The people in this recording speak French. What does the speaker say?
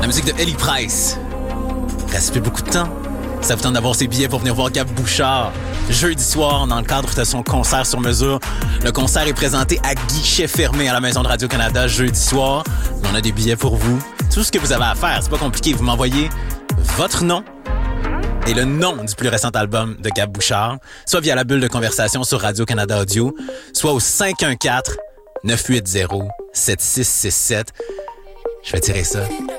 musique de Ellie Price. Reste plus beaucoup de temps. Ça vous tente d'avoir ses billets pour venir voir Gab Bouchard. Jeudi soir, dans le cadre de son concert sur mesure. Le concert est présenté à guichet fermé à la Maison de Radio-Canada jeudi soir. On a des billets pour vous. Tout ce que vous avez à faire, c'est pas compliqué. Vous m'envoyez votre nom et le nom du plus récent album de Gab Bouchard, soit via la bulle de conversation sur Radio-Canada Audio, soit au 514-980-7667. Je vais tirer ça